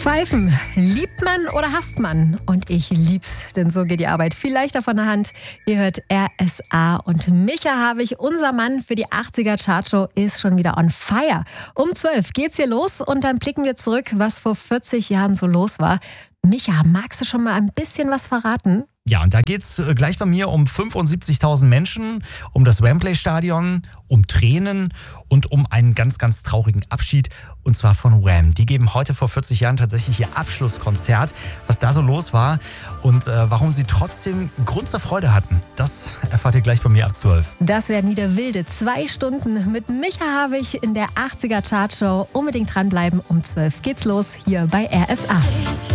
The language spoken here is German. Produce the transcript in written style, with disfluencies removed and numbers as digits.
Pfeifen, liebt man oder hasst man? Und ich lieb's, denn so geht die Arbeit viel leichter von der Hand. Ihr hört RSA und Micha Havig, unser Mann für die 80er Chartshow, ist schon wieder on fire. Um 12 geht's hier los und dann blicken wir zurück, was vor 40 Jahren so los war. Micha, magst du schon mal ein bisschen was verraten? Ja, und da geht's gleich bei mir um 75.000 Menschen, um das Wembley-Stadion, um Tränen und um einen ganz, ganz traurigen Abschied, und zwar von Wham. Die geben heute vor 40 Jahren tatsächlich ihr Abschlusskonzert. Was da so los war und warum sie trotzdem Grund zur Freude hatten, das erfahrt ihr gleich bei mir ab 12. Das werden wieder wilde 2 Stunden mit Micha Havig in der 80er Chartshow. Unbedingt dranbleiben, um 12 geht's los hier bei RSA.